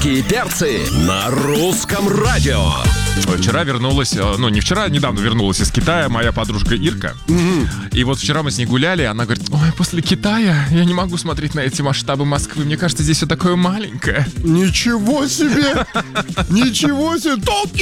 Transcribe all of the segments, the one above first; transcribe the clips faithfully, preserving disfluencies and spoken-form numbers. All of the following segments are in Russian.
Русские перцы на русском радио. Вчера вернулась, ну не вчера, недавно вернулась из Китая моя подружка Ирка. Угу. И вот вчера мы с ней гуляли, она говорит: ой, после Китая я не могу смотреть на эти масштабы Москвы. Мне кажется, здесь все такое маленькое. Ничего себе! Ничего себе!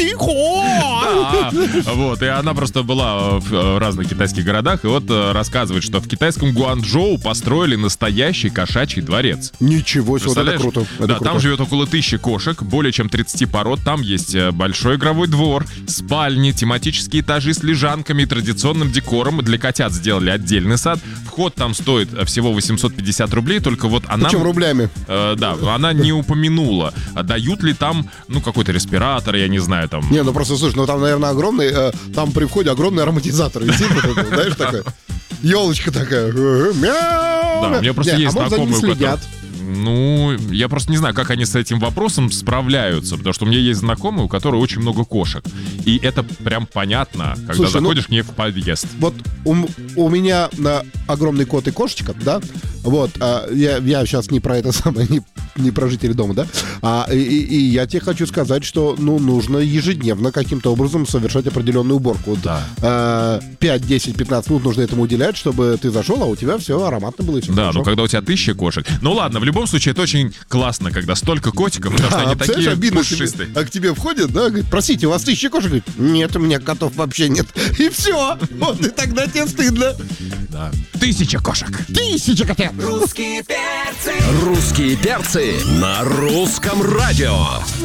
Да. Вот, и она просто была в разных китайских городах, и вот рассказывает, что в китайском Гуанчжоу построили настоящий кошачий дворец. Ничего себе, вот это круто. Это да, круто. там живет около тысячи кошек, более чем тридцати пород. Там есть большой игровой двор, спальни, тематические этажи с лежанками и традиционным декором. Для котят сделали отдельный сад. Вход там стоит всего восемьсот пятьдесят рублей, только вот она... Причем рублями. Э, да, она не упомянула, а дают ли там, ну, какой-то респиратор, я не знаю, там... Не, ну просто, слушай, ну там, наверное, огромный, э, там при входе огромный ароматизатор висит, знаешь, такая, елочка такая, мяу. Да, у меня просто Не, есть а может, за ними знакомые, у следят? которых... Ну, я просто не знаю, как они с этим вопросом справляются, потому что у меня есть знакомые, у которых очень много кошек. И это прям понятно, когда Слушай, заходишь ну, к ней в подъезд. Вот у, у меня на огромный кот и кошечка, да, вот, а, я, я сейчас не про это самое, не, не про жителей дома, да, а, и, и я тебе хочу сказать, что, ну, нужно ежедневно каким-то образом совершать определенную уборку. Вот, Да. а, пять, десять, пятнадцать минут нужно этому уделять, чтобы ты зашел, а у тебя все ароматно было и все Да, хорошо. ну когда у тебя тысяча кошек. Ну ладно, в любом случае это очень классно, когда столько котиков, потому что А, они представляешь, такие обидно тебе, пушистые. а к тебе входит, да, говорит: простите, у вас тысяча кошек? Говорит: нет, у меня котов вообще нет. И все. Вот, и тогда тебе стыдно. Да. Тысяча кошек. Тысяча котят. Русские перцы. Русские перцы на русском радио.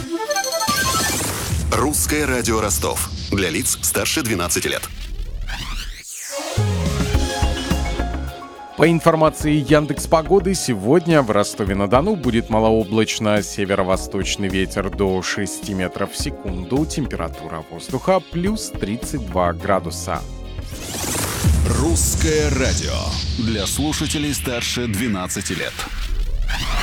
Русское радио Ростов. Для лиц старше двенадцати лет. По информации Яндекс.Погоды, сегодня в Ростове-на-Дону будет малооблачно, северо-восточный ветер до шести метров в секунду, температура воздуха плюс тридцать два градуса. Русское радио. Для слушателей старше двенадцати лет.